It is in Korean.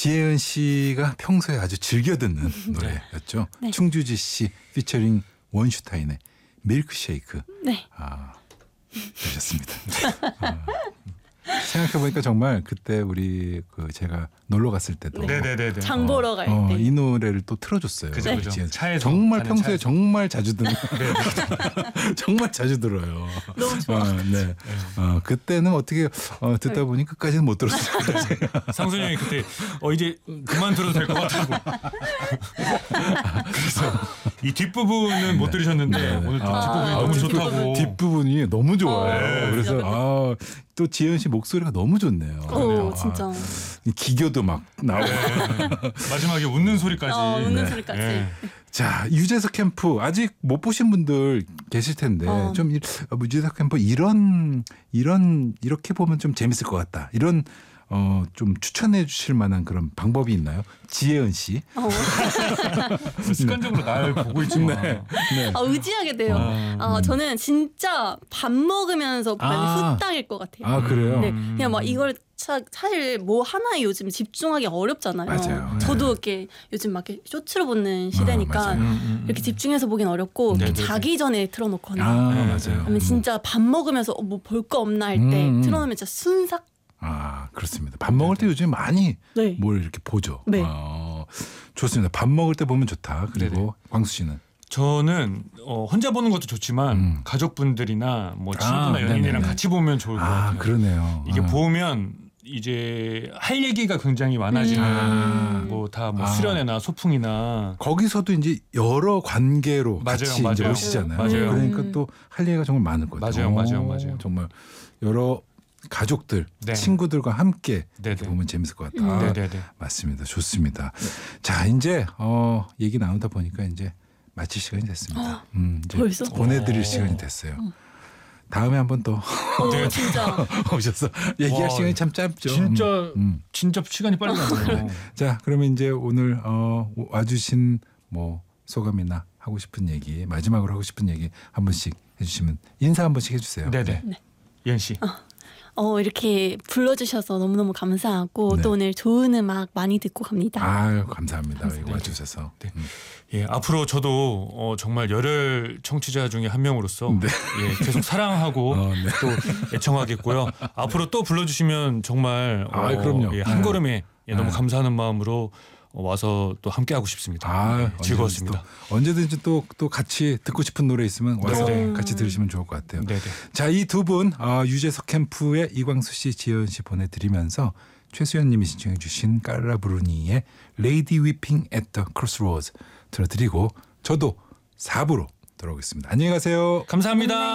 지혜은 씨가 평소에 아주 즐겨 듣는 노래였죠. 네. 충주지 씨 피처링 원슈타인의 밀크쉐이크. 네. 되셨습니다. 생각해보니까 정말 그때 우리 제가 놀러 갔을 때도 네네네. 장 보러 갈 때. 이 노래를 또 틀어줬어요. 그죠, 그죠. 지혜은. 차에서 정말 평소에 차에서. 정말 자주 듣는 정말 자주 들어요. 너무 좋아. 네. 그때는 어떻게 듣다 보니 끝까지는 못 들었어요. 상순이 형이 그때 이제 그만 들어도 될 것 같다고. 그래서 이 뒷부분은 못 들으셨는데 오늘 또 뒷부분이 너무 좋다고. 뒷부분이 너무 좋아요. 네. 그래서 또 지혜은 씨 목소리가 너무 좋네요. 오, 진짜. 기교도 막 나오고. 마지막에 웃는 소리까지. 웃는 소리까지. 네. 자, 유재석 캠프 아직 못 보신 분들 계실 텐데 좀 유재석 캠프 이렇게 보면 좀 재밌을 것 같다. 이런 좀 추천해 주실 만한 그런 방법이 있나요? 지혜은 씨. 습관적으로 날 보고 있지만. 네. 의지하게 돼요. 저는 진짜 밥 먹으면서 보면 후딱일 것 같아요. 그래요? 네, 그냥 막 이걸 사실 뭐 하나에 요즘 집중하기 어렵잖아요. 맞아요. 저도 이렇게 요즘 막 이렇게 쇼츠로 보는 시대니까 이렇게 집중해서 보긴 어렵고 이렇게 자기 전에 틀어놓거나 맞아요. 아니면 진짜 밥 먹으면서 뭐 볼 거 없나 할 때 틀어놓으면 진짜 순삭. 그렇습니다. 밥 먹을 때 요즘 많이 네. 뭘 이렇게 보죠. 네. 좋습니다. 밥 먹을 때 보면 좋다. 그리고 광수 씨는? 저는 혼자 보는 것도 좋지만 가족분들이나 뭐 친구나 연인이랑 네네네. 같이 보면 좋을 것 같아요. 그러네요. 이게 보면 이제 할 얘기가 굉장히 많아지는 뭐 수련회나 소풍이나 거기서도 이제 여러 관계로 같이 이제 맞아요. 오시잖아요. 맞아요. 그러니까 또 할 얘기가 정말 많을 거예요. 맞아요. 정말 여러 가족들, 네. 친구들과 함께 네네. 보면 재밌을 것 같다. 네네네. 맞습니다. 좋습니다. 자, 이제 얘기 나누다 보니까 이제 마칠 시간이 됐습니다. 이제 벌써? 보내드릴 시간이 됐어요. 다음에 한번 또 진짜. 오셔서 얘기할 시간이 참 짧죠. 진짜 시간이 빨리 가네요. 자, 그러면 이제 오늘 와주신 뭐 소감이나 하고 싶은 얘기, 마지막으로 하고 싶은 얘기 한 번씩 해주시면 인사 한 번씩 해주세요. 네네. 예은 씨. 이렇게 불러주셔서 너무너무 감사하고 네. 또 오늘 좋은 음악 많이 듣고 갑니다. 감사합니다. 여기 와주셔서. 네. 예, 앞으로 저도 정말 열혈 청취자 중에 한 명으로서 예, 계속 사랑하고 또 애청하겠고요. 앞으로 또 불러주시면 정말 그럼요. 예, 한 걸음에 너무 감사하는 마음으로 와서 또 함께하고 싶습니다. 즐거웠습니다. 언제든지 또 같이 듣고 싶은 노래 있으면 와서 같이 들으시면 좋을 것 같아요. 네네. 자, 이 두 분 유재석 캠프의 이광수 씨, 지혜은 씨 보내드리면서 최수연님이 신청해 주신 까르라 브루니의 Lady Weeping at the Crossroads 들어드리고 저도 4부로 돌아오겠습니다. 안녕히 가세요. 감사합니다.